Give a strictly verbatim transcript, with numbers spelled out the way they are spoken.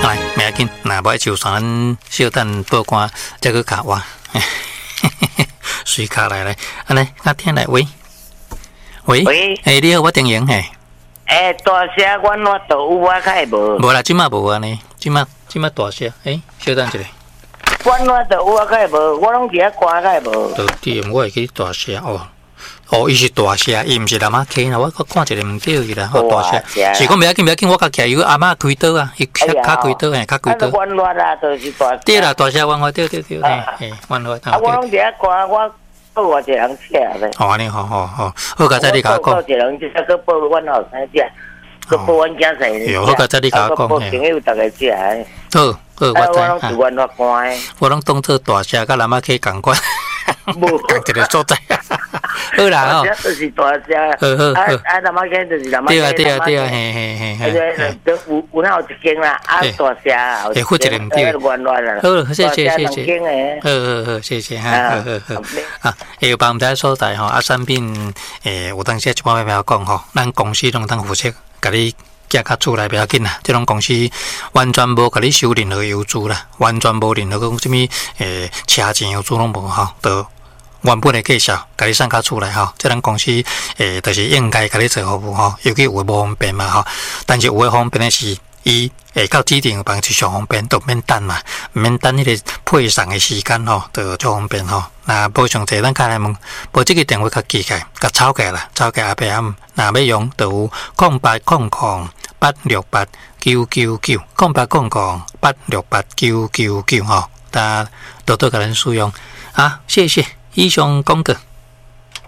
来，袂要紧，若无就算咱小等报关，再去卡我。随卡来来，安尼，我听来喂喂， 喂， 诶，你好，我丁莹嘿。 诶，大声，阮我都有，我较会无。 无啦，即马无安尼，即马即马大声，诶，小等一下。 阮我都有，我较会无，我拢伫遐歌较会无。 到底我会去大声哦。哦，伊是大声，伊毋是南马溪啦，我看一个毋对去啦，哦大声。是讲袂要紧，袂要紧，我甲徛有阿嬷开刀啊，伊较较开刀嘿，较开刀。 阮我啦，就是大声。 对啦，大声阮我对对对，嘿嘿，阮我。 啊，我拢伫遐歌，我报我一个人吃咧。 哦，安尼好好好，好佳仔你甲我讲。 报一个人吃，再报阮后生吃，再报阮囝婿。 有好佳仔你甲我讲。 报朋友逐个吃。 好，好，我知。 我拢是阮我关。 我拢当做大声，甲南马溪共款。 无， 共一个所在。好啦吼， 就是大声。 好好好。 啊啊，南马溪就是南马溪。 对啊对啊对啊，嘿嘿嘿嘿。 都有有哪有一间啦？啊，大声。 会负一个唔对。好，谢谢谢谢。好好好，谢谢哈，好好好。啊，有帮咱所在吼，啊，产品诶，有当时一般要讲吼，咱公司拢当负责，甲你。寄较厝内不要紧啦，这种公司完全无甲你收任何油资啦，完全无任何讲什么诶车钱油资拢无吼，都原本的介绍甲你送较厝内吼，这种公司诶，就是应该甲你做服务吼，尤其有诶无方便嘛吼，但是有诶方便的是伊下到指定房是上方便，都免等嘛，免等迄个配送的时间吼，就足方便吼。那无上济，咱开来问，无即个电话较记起，甲抄起啦，抄起后壁暗，若要用就有空八空空。八六八九九九，空八空空八六八九九九吼，大家多多给人使用啊！谢谢以上广告。